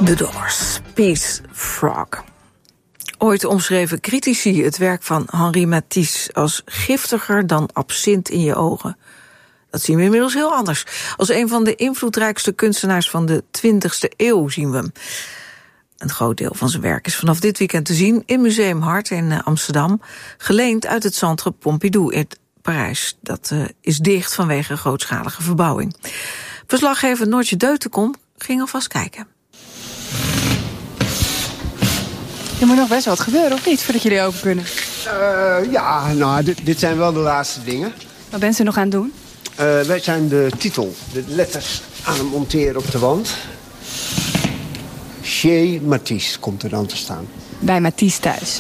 The Doors, Peace Frog. Ooit omschreven critici het werk van Henri Matisse als giftiger dan absint in je ogen. Dat zien we inmiddels heel anders. Als een van de invloedrijkste kunstenaars van de 20e eeuw zien we hem. Een groot deel van zijn werk is vanaf dit weekend te zien in Museum Hart in Amsterdam, geleend uit het Centre Pompidou in Parijs. Dat is dicht vanwege grootschalige verbouwing. Verslaggever Noortje Deutenkom ging alvast kijken. Er moet nog best wat gebeuren, of niet, voordat jullie open kunnen? Ja, nou, dit zijn wel de laatste dingen. Wat bent u nog aan het doen? Wij zijn de titel, de letters aan het monteren op de wand. Chez Matisse komt er dan te staan. Bij Matisse thuis.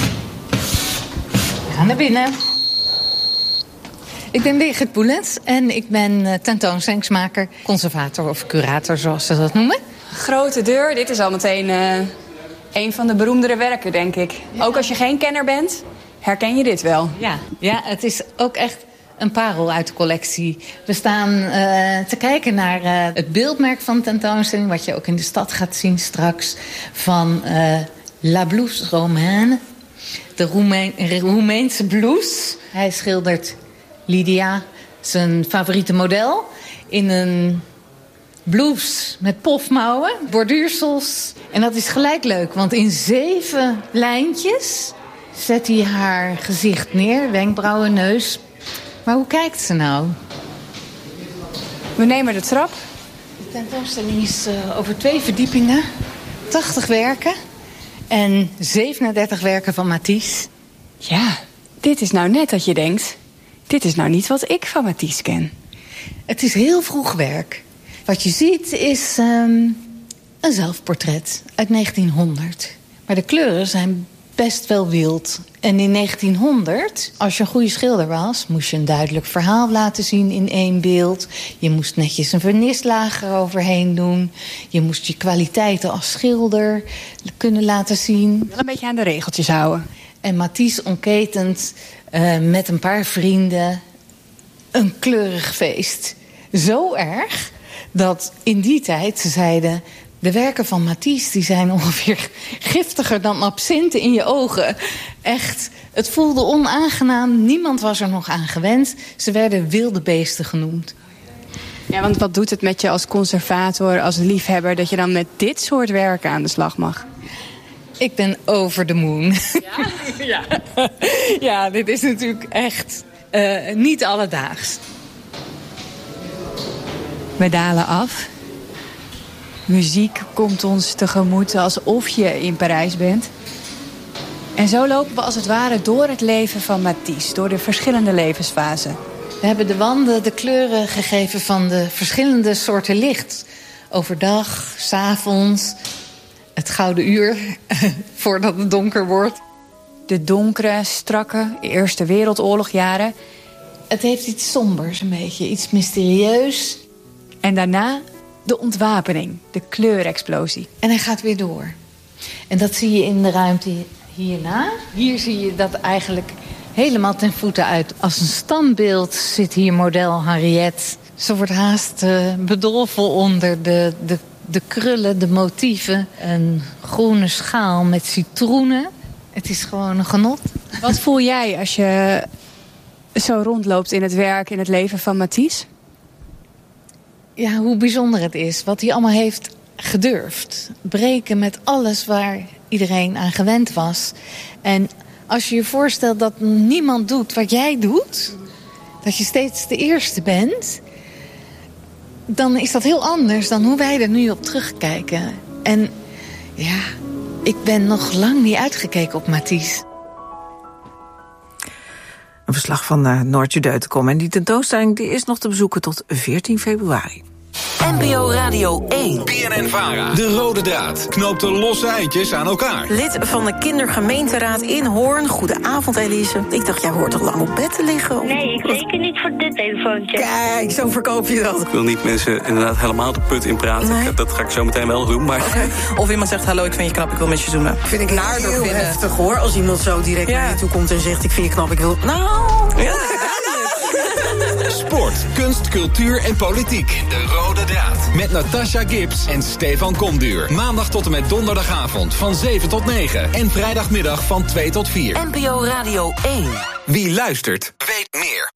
We gaan naar binnen. Ik ben Birgit Poulet en ik ben tentoonstellingsmaker, conservator of curator, zoals ze dat noemen. Grote deur, dit is al meteen een van de beroemdere werken, denk ik. Ja. Ook als je geen kenner bent, herken je dit wel. Ja, het is ook echt een parel uit de collectie. We staan te kijken naar het beeldmerk van de tentoonstelling, wat je ook in de stad gaat zien straks, van La Blouse Romaine, de Roemeense blouse. Hij schildert Lydia, zijn favoriete model, in een blouse met pofmouwen, borduursels. En dat is gelijk leuk, want in 7 lijntjes zet hij haar gezicht neer, wenkbrauwen, neus. Maar hoe kijkt ze nou? We nemen de trap. De tentoonstelling is over 2 verdiepingen, 80 werken en 37 werken van Matisse. Ja, dit is nou net dat je denkt, dit is nou niet wat ik van Matisse ken. Het is heel vroeg werk. Wat je ziet is een zelfportret uit 1900. Maar de kleuren zijn best wel wild. En in 1900, als je een goede schilder was, moest je een duidelijk verhaal laten zien in 1 beeld. Je moest netjes een vernislaag eroverheen doen. Je moest je kwaliteiten als schilder kunnen laten zien. Wel een beetje aan de regeltjes houden. En Matisse ontketend met een paar vrienden een kleurig feest. Zo erg dat in die tijd ze zeiden, de werken van Matisse die zijn ongeveer giftiger dan absinthe in je ogen. Echt, het voelde onaangenaam. Niemand was er nog aan gewend. Ze werden wilde beesten genoemd. Ja, want wat doet het met je als conservator, als liefhebber, dat je dan met dit soort werken aan de slag mag? Ik ben over the moon. Ja? Ja, dit is natuurlijk echt niet alledaags. We dalen af. Muziek komt ons tegemoet alsof je in Parijs bent. En zo lopen we als het ware door het leven van Matisse, door de verschillende levensfasen. We hebben de wanden de kleuren gegeven van de verschillende soorten licht. Overdag, 's avonds, het gouden uur, voordat het donker wordt. De donkere, strakke Eerste Wereldoorlogjaren. Het heeft iets sombers een beetje, iets mysterieus. En daarna de ontwapening, de kleurexplosie. En hij gaat weer door. En dat zie je in de ruimte hierna. Hier zie je dat eigenlijk helemaal ten voeten uit. Als een standbeeld zit hier model Henriette. Ze wordt haast bedolven onder de krullen, de motieven. Een groene schaal met citroenen. Het is gewoon een genot. Wat voel jij als je zo rondloopt in het werk, in het leven van Matisse? Ja, hoe bijzonder het is. Wat hij allemaal heeft gedurfd. Breken met alles waar iedereen aan gewend was. En als je je voorstelt dat niemand doet wat jij doet, dat je steeds de eerste bent, dan is dat heel anders dan hoe wij er nu op terugkijken. En ja, ik ben nog lang niet uitgekeken op Matisse. Een verslag van Noortje Deutenkom. En die tentoonstelling die is nog te bezoeken tot 14 februari. NPO Radio 1. BNN-VARA. De rode draad knoopt de losse eindjes aan elkaar. Lid van de kindergemeenteraad in Hoorn. Goedenavond, Elise. Ik dacht, jij hoort toch lang op bed te liggen? Nee, ik zeker niet voor dit telefoontje. Kijk, zo verkoop je dat. Ik wil niet mensen inderdaad helemaal de put in praten. Nee. Dat ga ik zo meteen wel doen. Maar... Okay. Of iemand zegt, hallo, ik vind je knap, ik wil met je zoenen. Vind ik heel heftig, hoor. Als iemand zo direct naar je toe komt en zegt, ik vind je knap, ik wil... Nou, ja. Sport, kunst, cultuur en politiek. De Rode Draad. Met Natasha Gibbs en Stefan Komduur. Maandag tot en met donderdagavond van 7 tot 9. En vrijdagmiddag van 2 tot 4. NPO Radio 1. Wie luistert, weet meer.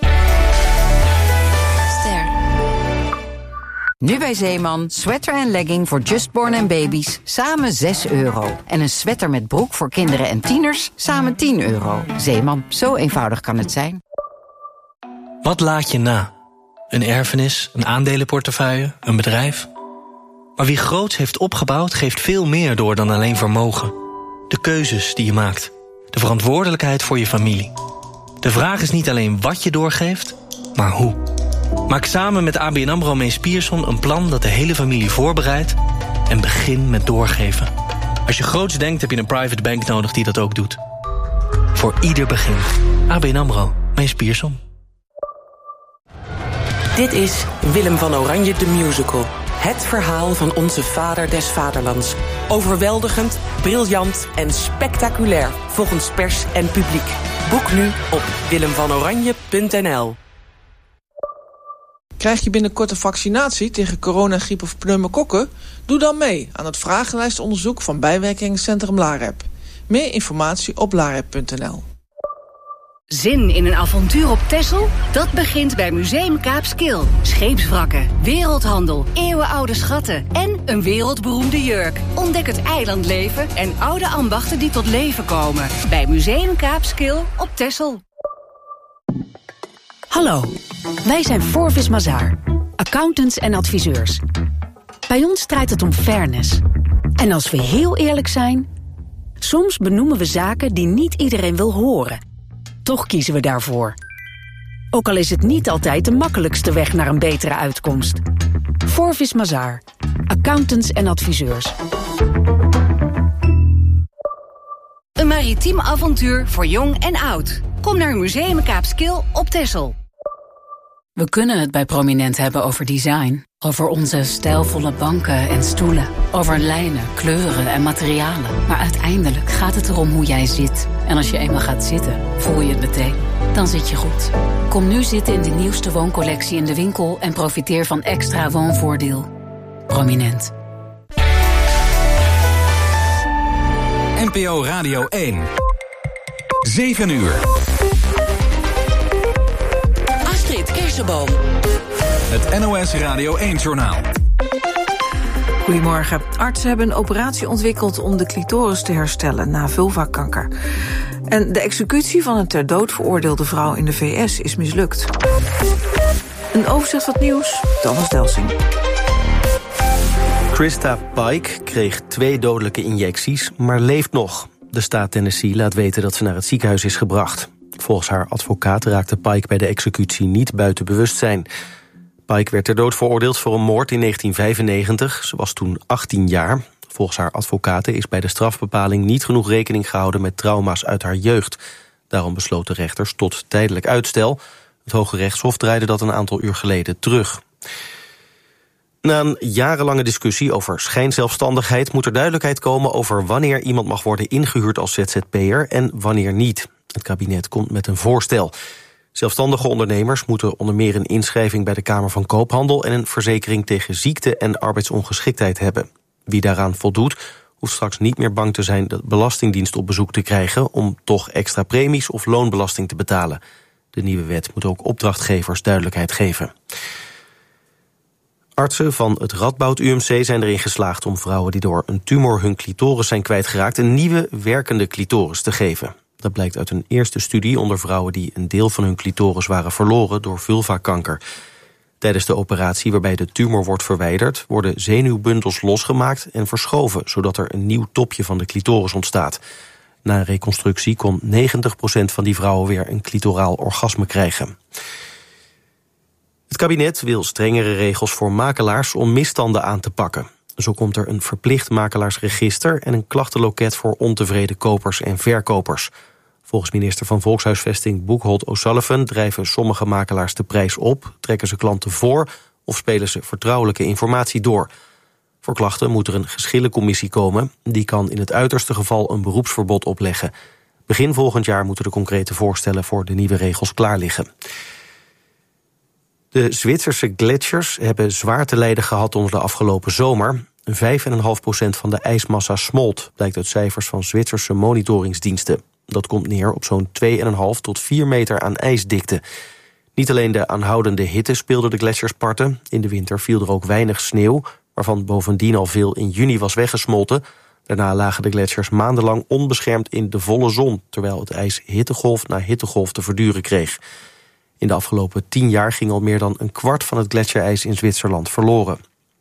Nu bij Zeeman, sweater en legging voor Justborn en baby's, samen €6. En een sweater met broek voor kinderen en tieners, samen €10. Zeeman, zo eenvoudig kan het zijn. Wat laat je na? Een erfenis, een aandelenportefeuille, een bedrijf? Maar wie groots heeft opgebouwd, geeft veel meer door dan alleen vermogen. De keuzes die je maakt. De verantwoordelijkheid voor je familie. De vraag is niet alleen wat je doorgeeft, maar hoe. Maak samen met ABN AMRO Mees Pierson een plan dat de hele familie voorbereidt en begin met doorgeven. Als je groots denkt, heb je een private bank nodig die dat ook doet. Voor ieder begin. ABN AMRO Mees Pierson. Dit is Willem van Oranje de Musical. Het verhaal van onze vader des vaderlands. Overweldigend, briljant en spectaculair volgens pers en publiek. Boek nu op willemvanoranje.nl. Krijg je binnenkort een vaccinatie tegen corona, griep of pneumokokken? Doe dan mee aan het vragenlijstonderzoek van bijwerkingencentrum LAREP. Meer informatie op larep.nl. Zin in een avontuur op Texel? Dat begint bij Museum Kaapskil. Scheepswrakken, wereldhandel, eeuwenoude schatten en een wereldberoemde jurk. Ontdek het eilandleven en oude ambachten die tot leven komen. Bij Museum Kaapskil op Texel. Hallo, wij zijn Forvis Mazars, accountants en adviseurs. Bij ons draait het om fairness. En als we heel eerlijk zijn, soms benoemen we zaken die niet iedereen wil horen. Toch kiezen we daarvoor. Ook al is het niet altijd de makkelijkste weg naar een betere uitkomst. Forvis Mazars, accountants en adviseurs. Een maritiem avontuur voor jong en oud. Kom naar Museum Kaapskil op Texel. We kunnen het bij Prominent hebben over design. Over onze stijlvolle banken en stoelen. Over lijnen, kleuren en materialen. Maar uiteindelijk gaat het erom hoe jij zit. En als je eenmaal gaat zitten, voel je het meteen. Dan zit je goed. Kom nu zitten in de nieuwste wooncollectie in de winkel en profiteer van extra woonvoordeel. Prominent. NPO Radio 1. 7 uur. Astrid Kersenboom. Het NOS Radio 1-journaal. Goedemorgen. Artsen hebben een operatie ontwikkeld om de clitoris te herstellen na vulvakanker. En de executie van een ter dood veroordeelde vrouw in de VS is mislukt. Een overzicht van het nieuws, Thomas Delsing. Krista Pike kreeg 2 dodelijke injecties, maar leeft nog. De staat Tennessee laat weten dat ze naar het ziekenhuis is gebracht. Volgens haar advocaat raakte Pike bij de executie niet buiten bewustzijn. Pike werd ter dood veroordeeld voor een moord in 1995. Ze was toen 18 jaar. Volgens haar advocaten is bij de strafbepaling niet genoeg rekening gehouden met trauma's uit haar jeugd. Daarom besloten rechters tot tijdelijk uitstel. Het Hoge Rechtshof draaide dat een aantal uur geleden terug. Na een jarenlange discussie over schijnzelfstandigheid moet er duidelijkheid komen over wanneer iemand mag worden ingehuurd als ZZP'er en wanneer niet. Het kabinet komt met een voorstel. Zelfstandige ondernemers moeten onder meer een inschrijving bij de Kamer van Koophandel en een verzekering tegen ziekte en arbeidsongeschiktheid hebben. Wie daaraan voldoet, hoeft straks niet meer bang te zijn de Belastingdienst op bezoek te krijgen om toch extra premies of loonbelasting te betalen. De nieuwe wet moet ook opdrachtgevers duidelijkheid geven. Artsen van het Radboud UMC zijn erin geslaagd om vrouwen die door een tumor hun clitoris zijn kwijtgeraakt een nieuwe werkende clitoris te geven. Dat blijkt uit een eerste studie onder vrouwen die een deel van hun clitoris waren verloren door vulvakanker. Tijdens de operatie waarbij de tumor wordt verwijderd worden zenuwbundels losgemaakt en verschoven, zodat er een nieuw topje van de clitoris ontstaat. Na een reconstructie kon 90% van die vrouwen weer een clitoraal orgasme krijgen. Het kabinet wil strengere regels voor makelaars om misstanden aan te pakken. Zo komt er een verplicht makelaarsregister en een klachtenloket voor ontevreden kopers en verkopers. Volgens minister van Volkshuisvesting Boekholt O'Sullivan drijven sommige makelaars de prijs op, trekken ze klanten voor of spelen ze vertrouwelijke informatie door. Voor klachten moet er een geschillencommissie komen. Die kan in het uiterste geval een beroepsverbod opleggen. Begin volgend jaar moeten de concrete voorstellen voor de nieuwe regels klaar liggen. De Zwitserse gletsjers hebben zwaar te lijden gehad onder de afgelopen zomer. 5,5% van de ijsmassa smolt, blijkt uit cijfers van Zwitserse monitoringsdiensten. Dat komt neer op zo'n 2,5 tot 4 meter aan ijsdikte. Niet alleen de aanhoudende hitte speelde de gletsjers parten. In de winter viel er ook weinig sneeuw, waarvan bovendien al veel in juni was weggesmolten. Daarna lagen de gletsjers maandenlang onbeschermd in de volle zon, terwijl het ijs hittegolf na hittegolf te verduren kreeg. In de afgelopen 10 jaar ging al meer dan een kwart van het gletsjerijs in Zwitserland verloren.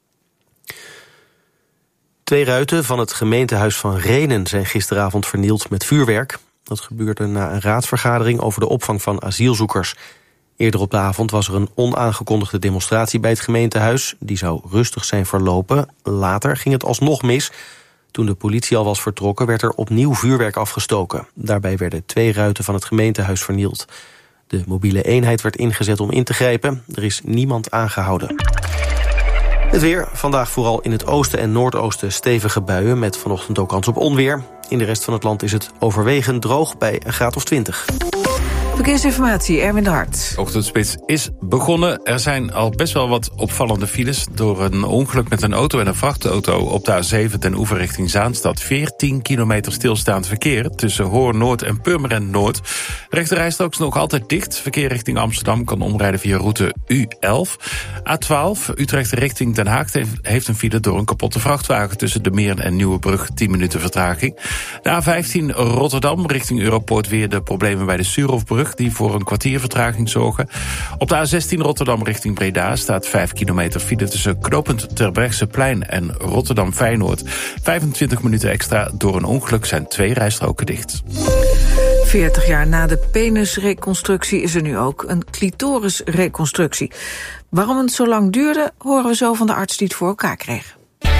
2 ruiten van het gemeentehuis van Rhenen zijn gisteravond vernield met vuurwerk. Dat gebeurde na een raadsvergadering over de opvang van asielzoekers. Eerder op de avond was er een onaangekondigde demonstratie bij het gemeentehuis. Die zou rustig zijn verlopen. Later ging het alsnog mis. Toen de politie al was vertrokken werd er opnieuw vuurwerk afgestoken. Daarbij werden 2 ruiten van het gemeentehuis vernield. De mobiele eenheid werd ingezet om in te grijpen. Er is niemand aangehouden. Het weer, vandaag vooral in het oosten en noordoosten stevige buien met vanochtend ook kans op onweer. In de rest van het land is het overwegend droog bij een graad of 20. Verkeersinformatie, Erwin de Hart. Ochtendspits is begonnen. Er zijn al best wel wat opvallende files door een ongeluk met een auto en een vrachtauto op de A7 ten oever richting Zaanstad. 14 kilometer stilstaand verkeer tussen Hoorn-Noord en Purmerend Noord. De rechterrijstrook is nog altijd dicht. Verkeer richting Amsterdam kan omrijden via route U11. A12 Utrecht richting Den Haag heeft een file door een kapotte vrachtwagen tussen de Meern en Nieuwebrug. 10 minuten vertraging. De A15 Rotterdam richting Europoort weer de problemen bij de Suurhofbrug die voor een kwartier vertraging zorgen. Op de A16 Rotterdam richting Breda staat 5 kilometer file tussen knooppunt Terbrechtseplein en Rotterdam-Feyenoord. 25 minuten extra door een ongeluk zijn 2 rijstroken dicht. 40 jaar na de penisreconstructie is er nu ook een clitorisreconstructie. Waarom het zo lang duurde, horen we zo van de arts die het voor elkaar kreeg.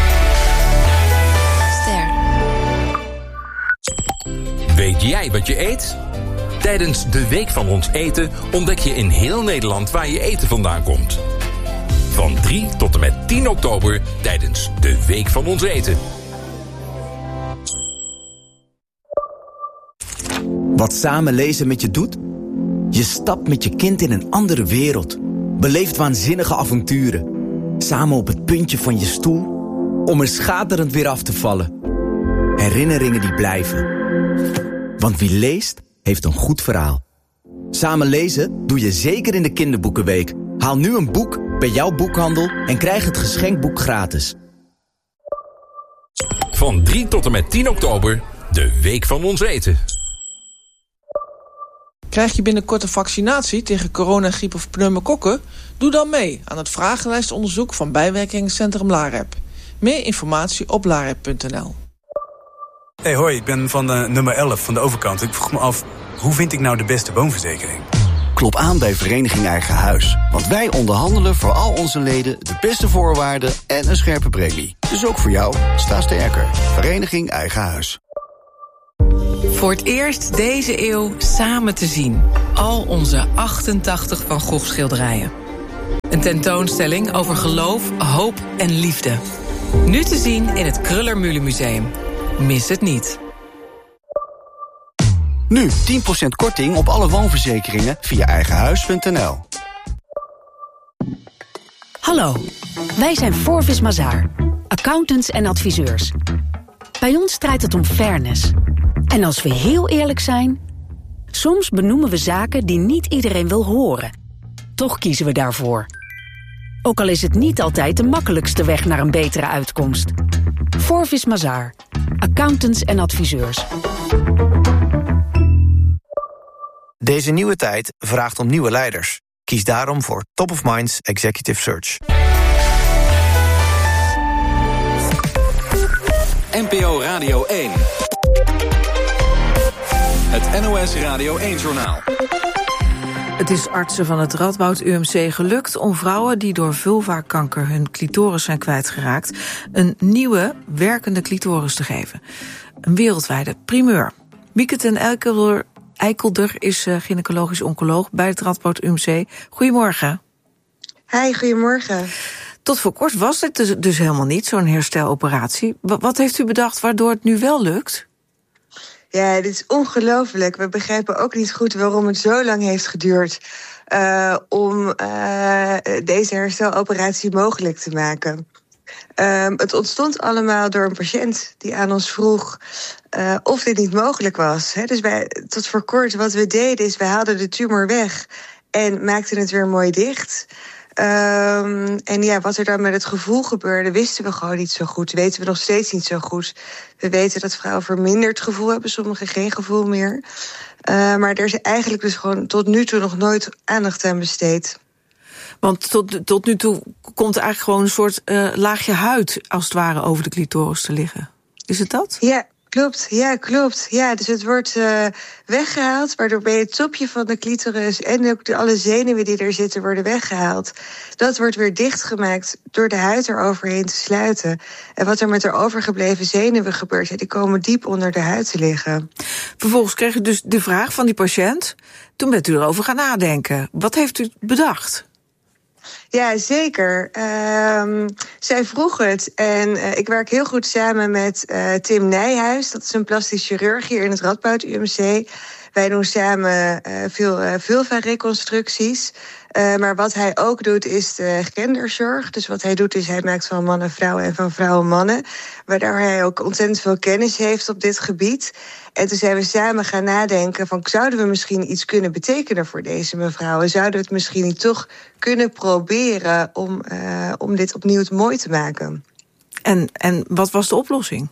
Weet jij wat je eet? Tijdens de Week van ons eten ontdek je in heel Nederland waar je eten vandaan komt. Van 3 tot en met 10 oktober tijdens de Week van ons eten. Wat samen lezen met je doet? Je stapt met je kind in een andere wereld. Beleeft waanzinnige avonturen. Samen op het puntje van je stoel om er schaterend weer af te vallen. Herinneringen die blijven. Want wie leest, heeft een goed verhaal. Samen lezen doe je zeker in de kinderboekenweek. Haal nu een boek bij jouw boekhandel en krijg het geschenkboek gratis. Van 3 tot en met 10 oktober, de Week van ons eten. Krijg je binnenkort een vaccinatie tegen corona, griep of pneumokokken? Doe dan mee aan het vragenlijstonderzoek van bijwerkingencentrum LAREP. Meer informatie op larep.nl. Hey, hoi, ik ben van nummer 11 van de overkant. Ik vroeg me af, hoe vind ik nou de beste woonverzekering? Klop aan bij Vereniging Eigen Huis. Want wij onderhandelen voor al onze leden de beste voorwaarden en een scherpe premie. Dus ook voor jou, sta sterker. Vereniging Eigen Huis. Voor het eerst deze eeuw samen te zien. Al onze 88 Van Gogh schilderijen. Een tentoonstelling over geloof, hoop en liefde. Nu te zien in het Kröller-Müller Museum. Mis het niet. Nu 10% korting op alle woonverzekeringen via eigenhuis.nl. Hallo, wij zijn Forvis Mazars, accountants en adviseurs. Bij ons draait het om fairness. En als we heel eerlijk zijn, soms benoemen we zaken die niet iedereen wil horen. Toch kiezen we daarvoor. Ook al is het niet altijd de makkelijkste weg naar een betere uitkomst. Forvis Mazars, accountants en adviseurs. Deze nieuwe tijd vraagt om nieuwe leiders. Kies daarom voor Top of Minds Executive Search. NPO Radio 1. Het NOS Radio 1-journaal. Het is artsen van het Radboud UMC gelukt om vrouwen die door vulvakanker hun clitoris zijn kwijtgeraakt een nieuwe, werkende clitoris te geven. Een wereldwijde primeur. Mieke ten Eikelder is gynaecologisch oncoloog bij het Radboud UMC. Goedemorgen. Hi, goedemorgen. Tot voor kort was het dus helemaal niet, zo'n hersteloperatie. Wat heeft u bedacht waardoor het nu wel lukt? Ja, dit is ongelooflijk. We begrijpen ook niet goed waarom het zo lang heeft geduurd. om deze hersteloperatie mogelijk te maken. Het ontstond allemaal door een patiënt die aan ons vroeg of dit niet mogelijk was. Dus tot voor kort wat we deden is, wij haalden de tumor weg en maakten het weer mooi dicht. En ja, wat er dan met het gevoel gebeurde, wisten we gewoon niet zo goed. Weten we nog steeds niet zo goed. We weten dat vrouwen verminderd gevoel hebben, sommigen geen gevoel meer. Maar er is eigenlijk dus gewoon tot nu toe nog nooit aandacht aan besteed. Want tot nu toe komt er eigenlijk gewoon een soort laagje huid, als het ware, over de clitoris te liggen. Is het dat? Ja, klopt. Ja, dus het wordt weggehaald, waardoor bij het topje van de clitoris en ook alle zenuwen die er zitten worden weggehaald. Dat wordt weer dichtgemaakt door de huid eroverheen te sluiten. En wat er met de overgebleven zenuwen gebeurt, die komen diep onder de huid te liggen. Vervolgens kreeg u dus de vraag van die patiënt. Toen bent u erover gaan nadenken. Wat heeft u bedacht? Ja, zeker. Zij vroeg het en ik werk heel goed samen met Tim Nijhuis. Dat is een plastisch chirurg hier in het Radboud UMC. Wij doen samen veel vulva-reconstructies. Maar wat hij ook doet is de genderzorg. Dus wat hij doet is hij maakt van mannen vrouwen en van vrouwen mannen. Waardoor hij ook ontzettend veel kennis heeft op dit gebied. En toen zijn we samen gaan nadenken van, zouden we misschien iets kunnen betekenen voor deze mevrouw? Zouden we het misschien niet toch kunnen proberen om dit opnieuw mooi te maken? En wat was de oplossing?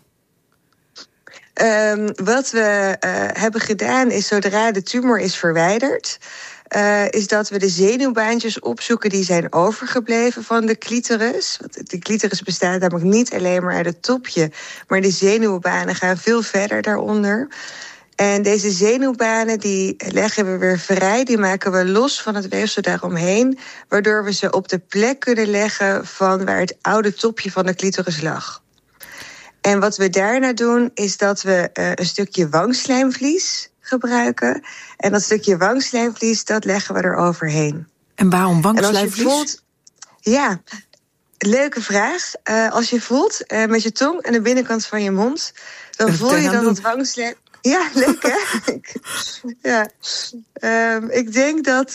Wat we hebben gedaan is, zodra de tumor is verwijderd, is dat we de zenuwbaantjes opzoeken die zijn overgebleven van de clitoris. Want de clitoris bestaat namelijk niet alleen maar uit het topje, maar de zenuwbanen gaan veel verder daaronder. En deze zenuwbanen die leggen we weer vrij, die maken we los van het weefsel daaromheen, waardoor we ze op de plek kunnen leggen van waar het oude topje van de clitoris lag. En wat we daarna doen, is dat we een stukje wangslijmvlies gebruiken. En dat stukje wangslijmvlies, dat leggen we er overheen. En waarom wangslijmvlies? Ja, leuke vraag. Als je voelt met je tong aan de binnenkant van je mond, dan voel je dat het wangslijm... Ja, leuk hè? Ja. Ik denk dat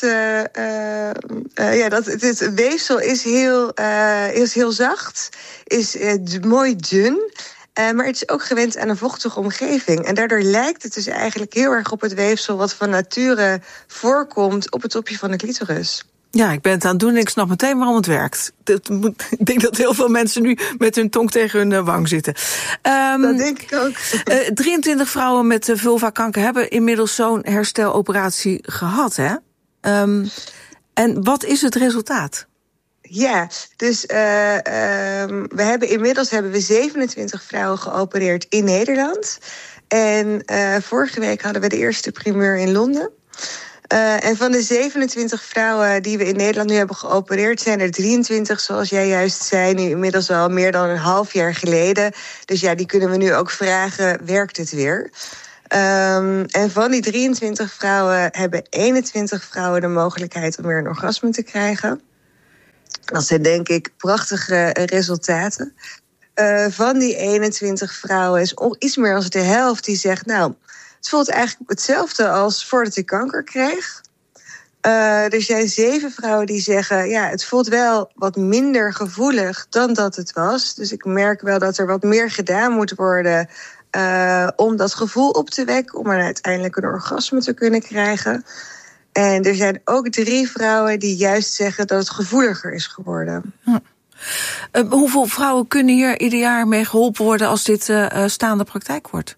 het weefsel is heel zacht, is mooi dun. Maar het is ook gewend aan een vochtige omgeving. En daardoor lijkt het dus eigenlijk heel erg op het weefsel wat van nature voorkomt op het topje van de clitoris. Ja, ik ben het aan het doen en ik snap meteen waarom het werkt. Ik denk dat heel veel mensen nu met hun tong tegen hun wang zitten. Dat denk ik ook. 23 vrouwen met vulvakanker hebben inmiddels zo'n hersteloperatie gehad, hè? En wat is het resultaat? Ja, dus inmiddels hebben we 27 vrouwen geopereerd in Nederland. En vorige week hadden we de eerste primeur in Londen. En van de 27 vrouwen die we in Nederland nu hebben geopereerd, zijn er 23, zoals jij juist zei, nu inmiddels al meer dan een half jaar geleden. Dus ja, die kunnen we nu ook vragen, werkt het weer? En van die 23 vrouwen hebben 21 vrouwen de mogelijkheid om weer een orgasme te krijgen. Dat zijn denk ik prachtige resultaten. Van die 21 vrouwen is iets meer dan de helft die zegt, nou, het voelt eigenlijk hetzelfde als voordat ik kanker kreeg. Er zijn 7 vrouwen die zeggen, ja, het voelt wel wat minder gevoelig dan dat het was. Dus ik merk wel dat er wat meer gedaan moet worden om dat gevoel op te wekken, om er uiteindelijk een orgasme te kunnen krijgen. En er zijn ook 3 vrouwen die juist zeggen dat het gevoeliger is geworden. Hoeveel vrouwen kunnen hier ieder jaar mee geholpen worden als dit staande praktijk wordt?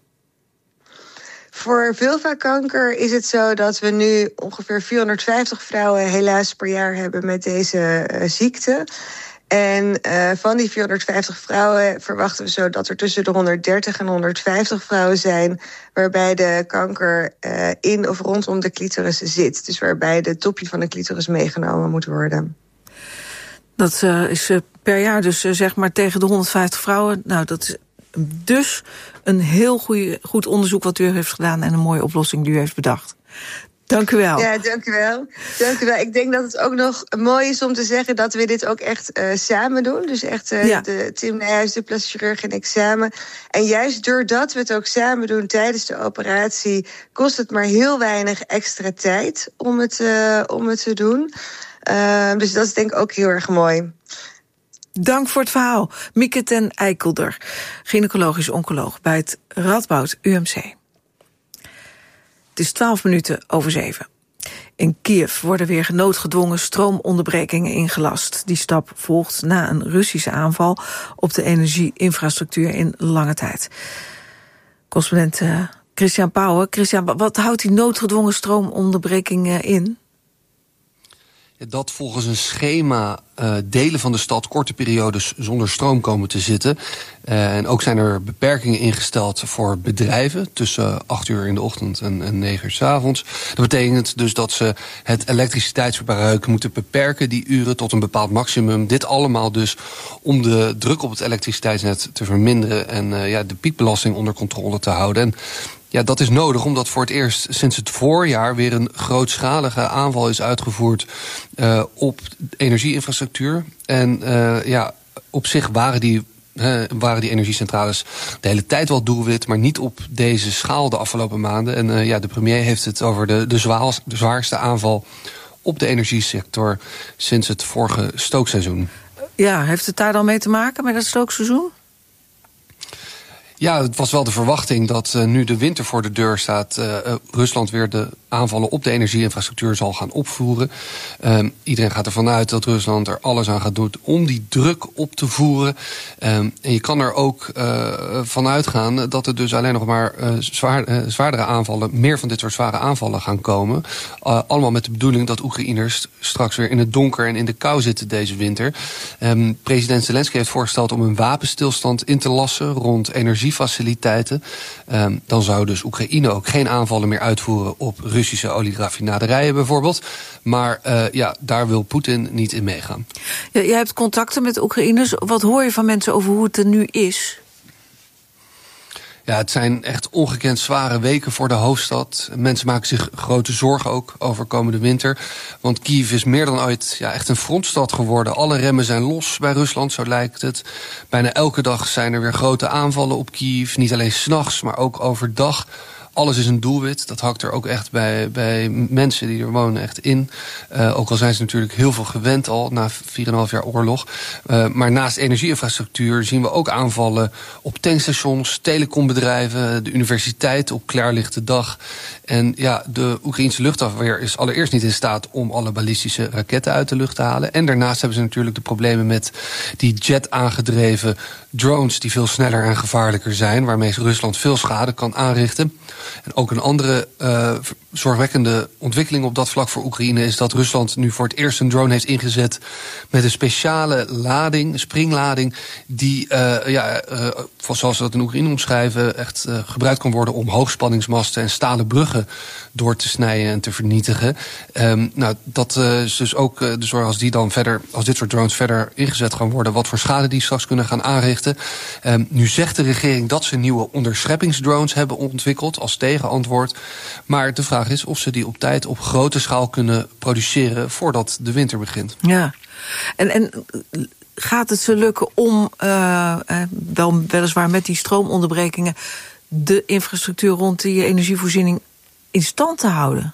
Voor vulvakanker is het zo dat we nu ongeveer 450 vrouwen helaas per jaar hebben met deze ziekte. En van die 450 vrouwen verwachten we zo dat er tussen de 130 en 150 vrouwen zijn waarbij de kanker in of rondom de clitoris zit. Dus waarbij de topje van de clitoris meegenomen moet worden. Dat is per jaar dus zeg maar tegen de 150 vrouwen. Nou, dat is dus een heel goed onderzoek wat u heeft gedaan en een mooie oplossing die u heeft bedacht. Dank u wel. Ja, dank u wel. Dank u wel. Ik denk dat het ook nog mooi is om te zeggen dat we dit ook echt samen doen. Dus echt de Tim Nijhuis, de plastisch chirurg en ik samen. En juist doordat we het ook samen doen tijdens de operatie, kost het maar heel weinig extra tijd om het te doen. Dus dat is denk ik ook heel erg mooi. Dank voor het verhaal. Mieke ten Eikelder, gynaecologisch oncoloog bij het Radboud UMC. Het is 7:12. In Kiev worden weer noodgedwongen stroomonderbrekingen ingelast. Die stap volgt na een Russische aanval op de energieinfrastructuur in lange tijd. Correspondent Christian Pauwen. Christian, wat houdt die noodgedwongen stroomonderbreking in? Dat volgens een schema delen van de stad korte periodes zonder stroom komen te zitten. En ook zijn er beperkingen ingesteld voor bedrijven tussen 8 uur in de ochtend en 9 uur 's avonds. Dat betekent dus dat ze het elektriciteitsverbruik moeten beperken, die uren tot een bepaald maximum. Dit allemaal dus om de druk op het elektriciteitsnet te verminderen en de piekbelasting onder controle te houden. En ja, dat is nodig omdat voor het eerst sinds het voorjaar weer een grootschalige aanval is uitgevoerd op energieinfrastructuur. En op zich waren die energiecentrales de hele tijd wel doelwit, maar niet op deze schaal de afgelopen maanden. En de premier heeft het over de zwaarste aanval op de energiesector sinds het vorige stookseizoen. Ja, heeft het daar dan mee te maken met het stookseizoen? Ja, het was wel de verwachting dat nu de winter voor de deur staat, Rusland weer de aanvallen op de energieinfrastructuur zal gaan opvoeren. Iedereen gaat ervan uit dat Rusland er alles aan gaat doen om die druk op te voeren. En je kan er ook van uitgaan dat er dus alleen nog maar zwaardere aanvallen, meer van dit soort zware aanvallen gaan komen. Allemaal met de bedoeling dat Oekraïners straks weer in het donker en in de kou zitten deze winter. President Zelensky heeft voorgesteld om een wapenstilstand in te lassen rond energiefaciliteiten. Dan zou dus Oekraïne ook geen aanvallen meer uitvoeren op Russische olieraffinaderijen bijvoorbeeld. Maar daar wil Poetin niet in meegaan. Ja, jij hebt contacten met Oekraïners. Wat hoor je van mensen over hoe het er nu is? Ja, het zijn echt ongekend zware weken voor de hoofdstad. Mensen maken zich grote zorgen ook over komende winter. Want Kiev is meer dan ooit echt een frontstad geworden. Alle remmen zijn los bij Rusland, zo lijkt het. Bijna elke dag zijn er weer grote aanvallen op Kiev. Niet alleen 's nachts, maar ook overdag. Alles is een doelwit. Dat hakt er ook echt bij mensen die er wonen echt in. Ook al zijn ze natuurlijk heel veel gewend al na 4,5 jaar oorlog. Maar naast energieinfrastructuur zien we ook aanvallen op tankstations, telecombedrijven, de universiteit op klaarlichte dag. En ja, de Oekraïnse luchtafweer is allereerst niet in staat om alle ballistische raketten uit de lucht te halen. En daarnaast hebben ze natuurlijk de problemen met die jet-aangedreven drones die veel sneller en gevaarlijker zijn, waarmee Rusland veel schade kan aanrichten. En ook een andere zorgwekkende ontwikkeling op dat vlak voor Oekraïne is dat Rusland nu voor het eerst een drone heeft ingezet met een speciale lading, een springlading, die, zoals ze dat in Oekraïne omschrijven, echt gebruikt kan worden om hoogspanningsmasten en stalen bruggen door te snijden en te vernietigen. Dat is dus ook de zorg als dit soort drones verder ingezet gaan worden, wat voor schade die straks kunnen gaan aanrichten. Nu zegt de regering dat ze nieuwe onderscheppingsdrones hebben ontwikkeld als tegenantwoord. Maar de vraag is of ze die op tijd op grote schaal kunnen produceren voordat de winter begint. Ja, en gaat het ze lukken om, weliswaar met die stroomonderbrekingen, de infrastructuur rond die energievoorziening in stand te houden?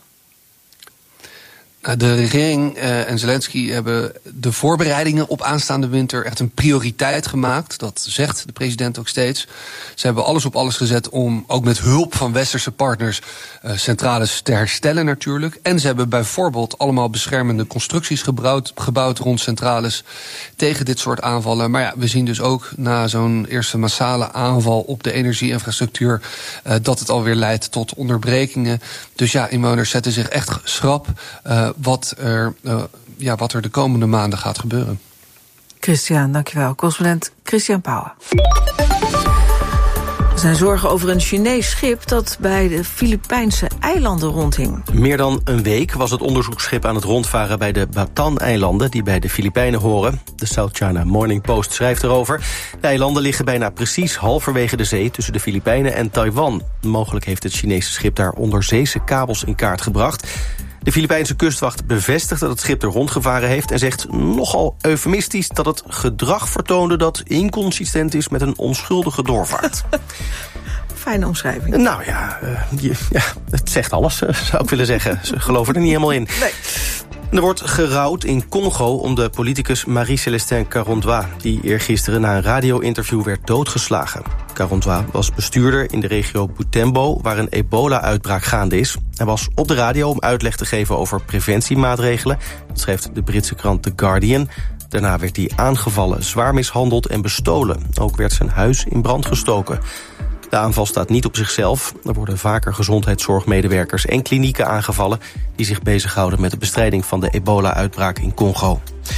De regering en Zelensky hebben de voorbereidingen op aanstaande winter echt een prioriteit gemaakt. Dat zegt de president ook steeds. Ze hebben alles op alles gezet om ook met hulp van westerse partners centrales te herstellen natuurlijk. En ze hebben bijvoorbeeld allemaal beschermende constructies gebouwd rond centrales tegen dit soort aanvallen. Maar ja, we zien dus ook na zo'n eerste massale aanval op de energieinfrastructuur dat het alweer leidt tot onderbrekingen. Dus ja, inwoners zetten zich echt schrap wat er de komende maanden gaat gebeuren. Christian, dankjewel. Correspondent Christian Pauwen. Er zijn zorgen over een Chinees schip dat bij de Filipijnse eilanden rondhing. Meer dan een week was het onderzoeksschip aan het rondvaren bij de Bataan-eilanden, die bij de Filipijnen horen. De South China Morning Post schrijft erover. De eilanden liggen bijna precies halverwege de zee tussen de Filipijnen en Taiwan. Mogelijk heeft het Chinese schip daar onderzeese kabels in kaart gebracht. De Filipijnse kustwacht bevestigt dat het schip er rondgevaren heeft en zegt nogal eufemistisch dat het gedrag vertoonde dat inconsistent is met een onschuldige doorvaart. Fijne omschrijving. Nou ja, het zegt alles, zou ik willen zeggen. Ze geloven er niet helemaal in. Nee. Er wordt gerouwd in Congo om de politicus Marie-Célestine Karondwa, die eergisteren na een radio-interview werd doodgeslagen. Karondwa was bestuurder in de regio Butembo, waar een ebola-uitbraak gaande is. Hij was op de radio om uitleg te geven over preventiemaatregelen. Dat schrijft de Britse krant The Guardian. Daarna werd hij aangevallen, zwaar mishandeld en bestolen. Ook werd zijn huis in brand gestoken. De aanval staat niet op zichzelf. Er worden vaker gezondheidszorgmedewerkers en klinieken aangevallen die zich bezighouden met de bestrijding van de ebola-uitbraak in Congo.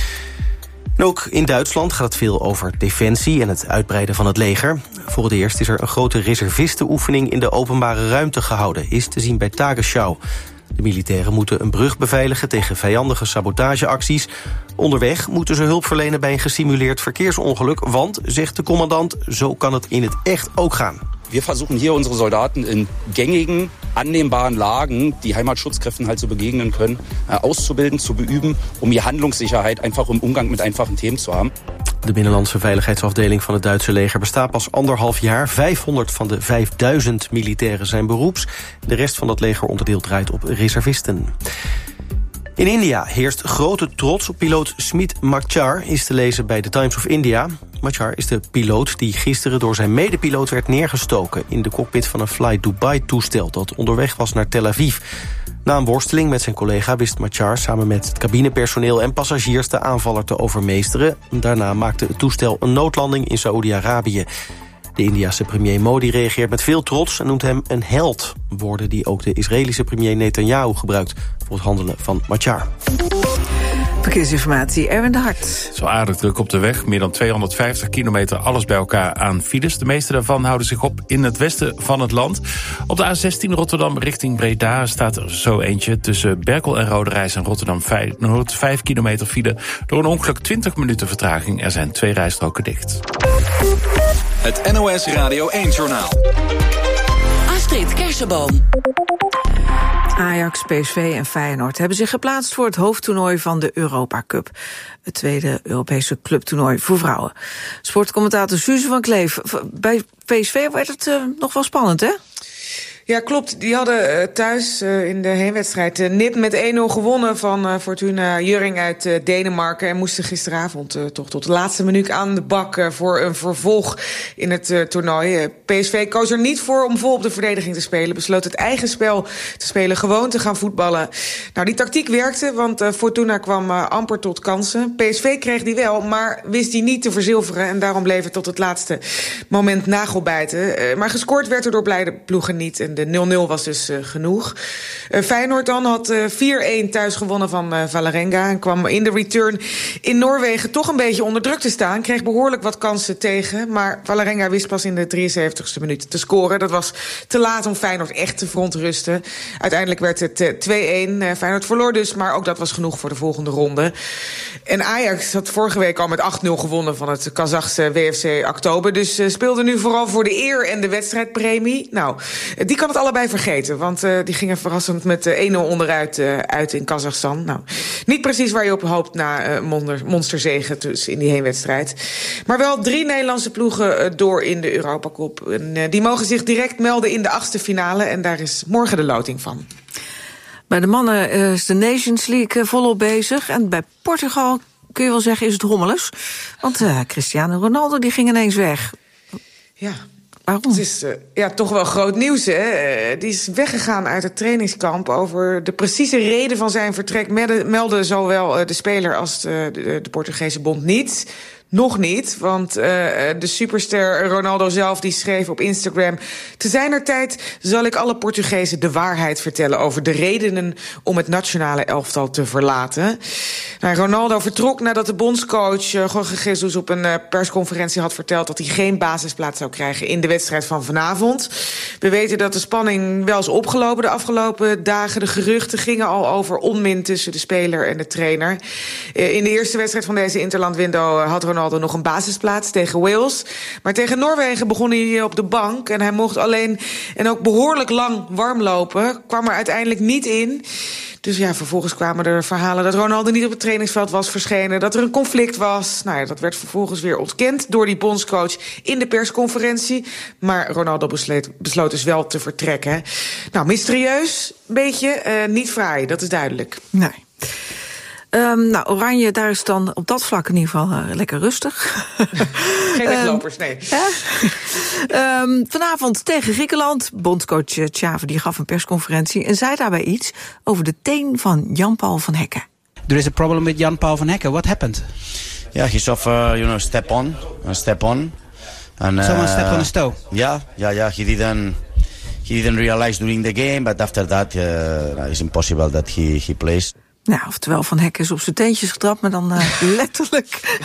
En ook in Duitsland gaat het veel over defensie en het uitbreiden van het leger. Voor het eerst is er een grote reservistenoefening in de openbare ruimte gehouden, is te zien bij Tagesschau. De militairen moeten een brug beveiligen tegen vijandige sabotageacties. Onderweg moeten ze hulp verlenen bij een gesimuleerd verkeersongeluk, want, zegt de commandant, zo kan het in het echt ook gaan. Wir versuchen hier unsere Soldaten in gängigen, annehmbaren Lagen, die Heimatschutzkräften halt so begegnen können, auszubilden, zu beüben, um hier Handlungssicherheit einfach im Umgang mit einfachen Themen zu haben. De binnenlandse veiligheidsafdeling van het Duitse leger bestaat pas 1,5 jaar. 500 van de 5000 militairen zijn beroeps. De rest van dat legeronderdeel draait op reservisten. In India heerst grote trots op piloot Smit Machar, is te lezen bij The Times of India. Machar is de piloot die gisteren door zijn medepiloot werd neergestoken in de cockpit van een Fly Dubai-toestel dat onderweg was naar Tel Aviv. Na een worsteling met zijn collega wist Machar samen met het cabinepersoneel en passagiers de aanvaller te overmeesteren. Daarna maakte het toestel een noodlanding in Saoedi-Arabië. De Indiase premier Modi reageert met veel trots en noemt hem een held. Woorden die ook de Israëlische premier Netanyahu gebruikt voor het handelen van Machar. Verkeersinformatie, Erwin de Hart. Zo aardig druk op de weg. Meer dan 250 kilometer, alles bij elkaar aan files. De meeste daarvan houden zich op in het westen van het land. Op de A16 Rotterdam richting Breda staat er zo eentje. Tussen Berkel en Roderijs en Rotterdam 5 kilometer file. Door een ongeluk 20 minuten vertraging. Er zijn 2 rijstroken dicht. Het NOS Radio 1-journaal. Astrid Kersenboom. Ajax, PSV en Feyenoord hebben zich geplaatst voor het hoofdtoernooi van de Europa Cup. Het tweede Europese clubtoernooi voor vrouwen. Sportcommentator Suze van Kleef. Bij PSV werd het nog wel spannend, hè? Ja, klopt. Die hadden thuis in de heenwedstrijd nip met 1-0 gewonnen van Fortuna Hjørring uit Denemarken. En moesten gisteravond toch tot de laatste minuut aan de bak voor een vervolg in het toernooi. PSV koos er niet voor om vol op de verdediging te spelen. Besloot het eigen spel te spelen, gewoon te gaan voetballen. Nou, die tactiek werkte, want Fortuna kwam amper tot kansen. PSV kreeg die wel, maar wist die niet te verzilveren. En daarom bleef het tot het laatste moment nagelbijten. Maar gescoord werd er door beide ploegen niet. En de 0-0 was dus genoeg. Feyenoord dan had 4-1 thuis gewonnen van Vålerenga en kwam in de return in Noorwegen toch een beetje onder druk te staan. Kreeg behoorlijk wat kansen tegen, maar Vålerenga wist pas in de 73ste minuut te scoren. Dat was te laat om Feyenoord echt te verontrusten. Uiteindelijk werd het 2-1. Feyenoord verloor dus, maar ook dat was genoeg voor de volgende ronde. En Ajax had vorige week al met 8-0 gewonnen van het Kazachse WFC Oktober. Dus speelde nu vooral voor de eer en de wedstrijdpremie. Nou, die kan het allebei vergeten, want die gingen verrassend met 1-0 onderuit uit in Kazachstan. Nou, niet precies waar je op hoopt na monsterzege dus in die heenwedstrijd. Maar wel 3 Nederlandse ploegen door in de Europa Cup. En die mogen zich direct melden in de 8e finale en daar is morgen de loting van. Bij de mannen is de Nations League volop bezig. En bij Portugal, kun je wel zeggen, is het hommeles. Want Cristiano Ronaldo die ging ineens weg. Ja. Waarom? Het is toch wel groot nieuws, hè? Die is weggegaan uit het trainingskamp. Over de precieze reden van zijn vertrek melden zowel de speler als de Portugese bond niet. Nog niet, want de superster Ronaldo zelf die schreef op Instagram: te zijnertijd zal ik alle Portugezen de waarheid vertellen over de redenen om het nationale elftal te verlaten. Nou, Ronaldo vertrok nadat de bondscoach Jorge Jesus op een persconferentie had verteld dat hij geen basisplaats zou krijgen in de wedstrijd van vanavond. We weten dat de spanning wel is opgelopen de afgelopen dagen. De geruchten gingen al over onmin tussen de speler en de trainer. In de eerste wedstrijd van deze interlandwindow had Ronaldo nog een basisplaats tegen Wales. Maar tegen Noorwegen begon hij op de bank en hij mocht alleen en ook behoorlijk lang warm lopen. Kwam er uiteindelijk niet in. Dus ja, vervolgens kwamen er verhalen dat Ronaldo niet op het trainingsveld was verschenen, dat er een conflict was. Nou ja, dat werd vervolgens weer ontkend door die bondscoach in de persconferentie. Maar Ronaldo besloot dus wel te vertrekken. Nou, mysterieus, een beetje, niet fraai, dat is duidelijk. Nee. Nou, Oranje, daar is dan op dat vlak in ieder geval lekker rustig. Geen weglopers, nee. Vanavond tegen Griekenland. Bondscoach Xavi die gaf een persconferentie en zei daarbij iets over de teen van Jan-Paul van Hekken. There is a problem with Jan-Paul van Hekken. What happened? Yeah, he's off, step on. And someone stepped on his toe? Yeah. He didn't realize during the game, but after that, it's impossible that he plays. Nou, oftewel Van Hekken is op zijn teentjes getrapt, maar dan letterlijk.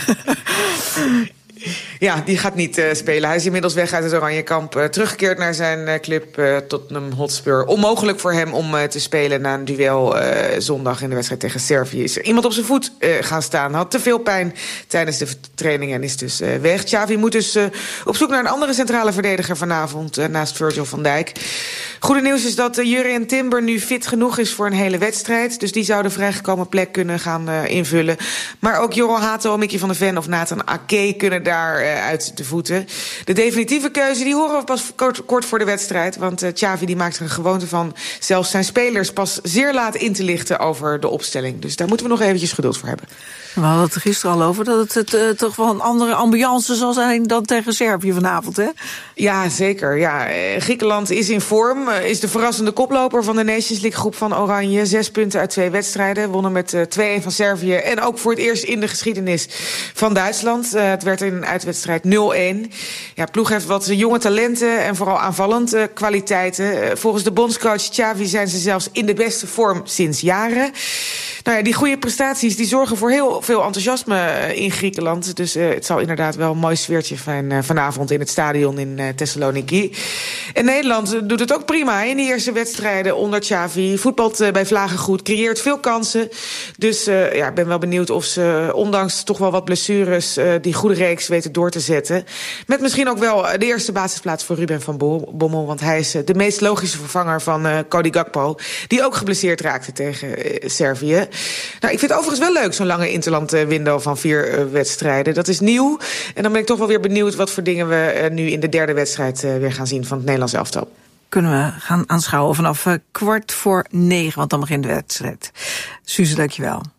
Ja, die gaat niet spelen. Hij is inmiddels weg uit het Oranje kamp. Teruggekeerd naar zijn club Tottenham Hotspur. Onmogelijk voor hem om te spelen na een duel zondag in de wedstrijd tegen Servië. Is er iemand op zijn voet gaan staan. Had te veel pijn tijdens de training en is dus weg. Xavi moet dus op zoek naar een andere centrale verdediger vanavond naast Virgil van Dijk. Goede nieuws is dat Jurrien Timber nu fit genoeg is voor een hele wedstrijd. Dus die zou de vrijgekomen plek kunnen gaan invullen. Maar ook Jorrel Hato, Mickey van der Ven of Nathan Ake kunnen daar uit de voeten. De definitieve keuze die horen we pas kort voor de wedstrijd. Want Xavi die maakt er een gewoonte van zelfs zijn spelers pas zeer laat in te lichten over de opstelling. Dus daar moeten we nog eventjes geduld voor hebben. We hadden het er gisteren al over dat het toch wel een andere ambiance zal zijn dan tegen Servië vanavond, hè? Ja, zeker. Ja. Griekenland is in vorm. Is de verrassende koploper van de Nations League groep van Oranje. 6 punten uit 2 wedstrijden. Wonnen met 2-1 van Servië. En ook voor het eerst in de geschiedenis van Duitsland. Het werd in een uitwedstrijd 0-1. Ja, ploeg heeft wat jonge talenten en vooral aanvallend kwaliteiten. Volgens de bondscoach Xavi zijn ze zelfs in de beste vorm sinds jaren. Nou ja, die goede prestaties die zorgen voor heel veel enthousiasme in Griekenland. Dus het zal inderdaad wel een mooi sfeertje zijn vanavond in het stadion in Thessaloniki. En Nederland doet het ook prima in die eerste wedstrijden onder Xavi. Voetbalt bij vlagen goed, creëert veel kansen. Dus ik ben wel benieuwd of ze ondanks toch wel wat blessures die goede reeks weten door te zetten. Met misschien ook wel de eerste basisplaats voor Ruben van Bommel. Want hij is de meest logische vervanger van Cody Gakpo. Die ook geblesseerd raakte tegen Servië. Nou, ik vind het overigens wel leuk, zo'n lange interland-window van 4 wedstrijden. Dat is nieuw. En dan ben ik toch wel weer benieuwd wat voor dingen we nu in de derde wedstrijd weer gaan zien van het Nederlands elftal. Kunnen we gaan aanschouwen vanaf 8:15, want dan begint de wedstrijd. Suze, dankjewel.